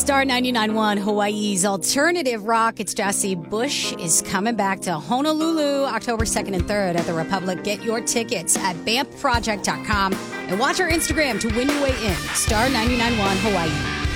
Star 99.1, Hawaii's alternative rock. It's Jesse. Bush is coming back to Honolulu October 2nd and 3rd at the Republic. Get your tickets at BAMPproject.com and watch our Instagram to win your way in. Star 99.1, Hawaii.